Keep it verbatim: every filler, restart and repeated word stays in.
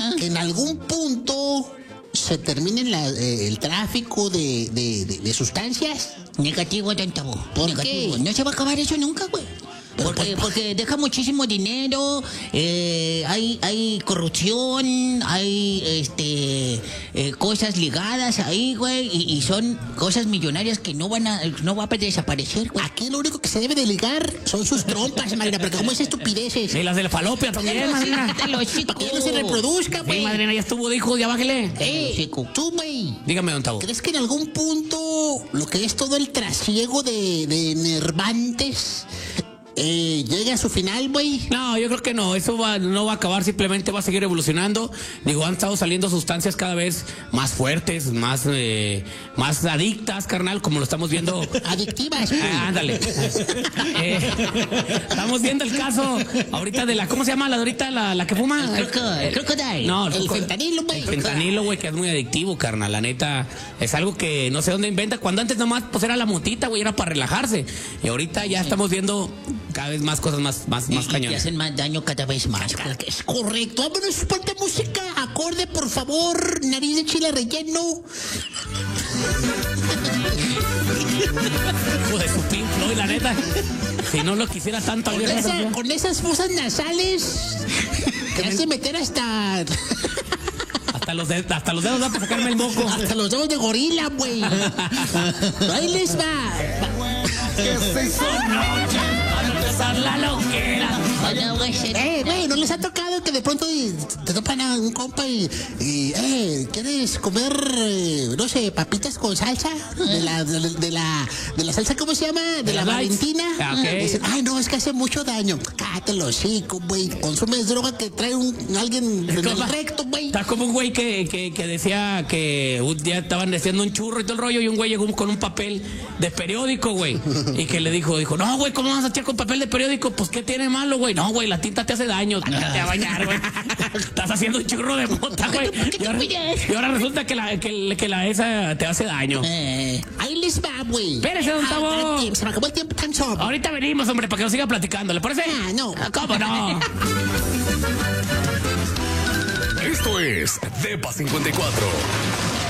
que en algún punto se termine la, eh, el tráfico de, de, de, de sustancias? Negativo, don Tavo. ¿Por Negativo. qué? No se va a acabar eso nunca, güey. Porque, porque deja muchísimo dinero, eh, hay, hay corrupción, hay este eh, cosas ligadas ahí, güey, y, y son cosas millonarias que no van a, no va a desaparecer, güey. Aquí lo único que se debe de ligar son sus trompas, madrina, porque como es estupideces. Y las de la falopia también, madrina. Te lo chico. Para que no se reproduzca, Sí, güey. madrina, ya estuvo de hijo, ya bájele. Eh, tú, güey. Dígame, don Tavo. ¿Crees que en algún punto lo que es todo el trasiego de, de nervantes eh, llegue a su final, güey? No, yo creo que no, eso va, no va a acabar, simplemente va a seguir evolucionando. Digo, han estado saliendo sustancias cada vez más fuertes, más, eh, más adictas, carnal, como lo estamos viendo. Adictivas, güey. Ah, ándale. Eh, estamos viendo el caso ahorita de la, ¿cómo se llama la de ahorita? La, la que fuma. El croco- el crocodile. No, El co- fentanilo, güey. El fentanilo, güey, que es muy adictivo, carnal. La neta, es algo que no sé dónde inventa. Cuando antes nomás, pues era la motita, güey, era para relajarse. Y ahorita ya estamos viendo cada vez más cosas más, más, Y, más y te cañones. hacen más daño cada vez más, güey. Es correcto. Vámonos, ponte música acorde, por favor. Nariz de chile relleno. Hijo de su Pink Floyd, la neta. Si no lo quisiera tanto, Con, habría- esa- con esas fosas nasales que hace meter hasta, hasta los dedos, hasta los dedos da para sacarme el moco. hasta los dedos de gorila, güey. Ahí les va. Que se hizo noche para empezar la loquera. Hola, güey. Eh, güey, ¿no les ha tocado que de pronto y, te topan a un compa y, y, eh, ¿quieres comer, eh, no sé, papitas con salsa? De la, de, la- de la, de la salsa, ¿cómo se llama? De, ¿De la las Lights? Valentina. Ah, ok. Dicen, ay, no, es que hace mucho daño. Cállate los hocico, güey. Consumes droga que trae un, alguien en el Compa, recto, güey. Está como un güey que, que, que decía que un día estaban haciendo un churro y todo el rollo y un güey llegó con un papel de periódico, güey. Y que le dijo, dijo, no, güey, ¿cómo vas a echar con papel de periódico? Pues, ¿qué tiene malo, güey? No, güey, la tinta te hace daño. Ándate a bañar, güey. Estás haciendo un churro de mota, güey. Y ahora, y ahora resulta que la, que, que la esa te hace daño. Eh, ahí les va, güey. Espérese, don Ah, Tavo. espérate, se me acabó el tiempo, canso. Ahorita venimos, hombre, para que nos siga platicando. ¿Le parece? Ah, no. ¿Cómo no? Esto es Depa cincuenta y cuatro.